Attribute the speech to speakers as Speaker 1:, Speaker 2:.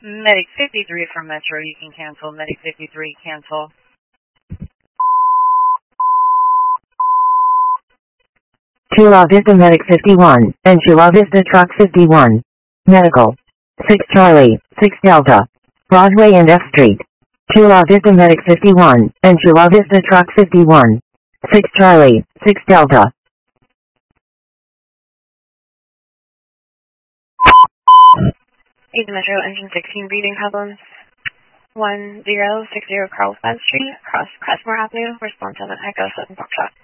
Speaker 1: Medic 53 from Metro, you can cancel. Medic 53, cancel.
Speaker 2: Chula Vista Medic 51, and Chula Vista Truck 51. Medical. 6 Charlie, 6 Delta. Broadway and F Street. Chula Vista Medic 51, and Chula Vista Truck 51. 6 Charlie, 6 Delta.
Speaker 3: Aid Metro, engine 16, breathing problems. 1060 Carlsbad Street, across Crestmore Avenue, response 7 Echo 7 Foxtrot.